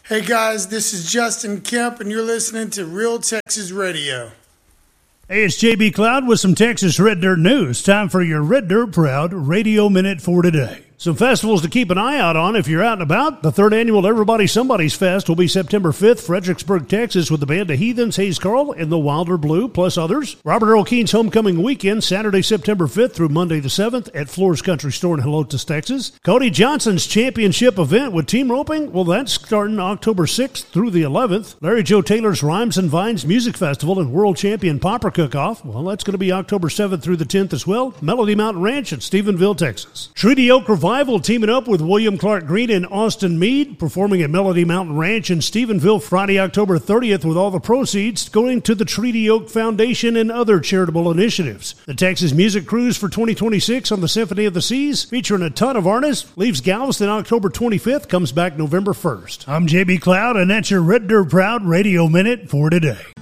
Hey guys, this is Justin Kemp, and you're listening to Real Texas Radio. Hey, it's JB Cloud with some Texas Red Dirt news. Time for your Red Dirt Proud Radio Minute for today. Some festivals to keep an eye out on if you're out and about. The third annual Everybody Somebody's Fest will be September 5th, Fredericksburg, Texas, with the band of Heathens, Hayes Carl, and the Wilder Blue, plus others. Robert Earl Keen's Homecoming Weekend, Saturday, September 5th through Monday the 7th at Floor's Country Store in Helotes, Texas. Cody Johnson's Championship event with team roping, well, that's starting October 6th through the 11th. Larry Joe Taylor's Rhymes and Vines Music Festival and World Champion Popper Cook-Off, well, that's going to be October 7th through the 10th as well. Melody Mountain Ranch in Stephenville, Texas. Treaty Oak Revival teaming up with William Clark Green and Austin Meade, performing at Melody Mountain Ranch in Stephenville Friday, October 30th, with all the proceeds going to the Treaty Oak Foundation and other charitable initiatives. The Texas Music Cruise for 2026 on the Symphony of the Seas, featuring a ton of artists, leaves Galveston October 25th, comes back November 1st. I'm JB Cloud, and that's your Red Dirt Proud Radio Minute for today.